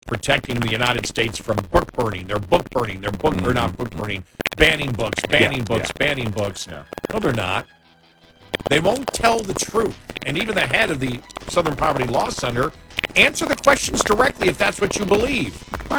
protecting the United States from book burning. They're book burning. They're book or not book burning. Banning books. Banning books. Yeah. No, they're not. They won't tell the truth. And even the head of the Southern Poverty Law Center, answer the questions directly if that's what you believe.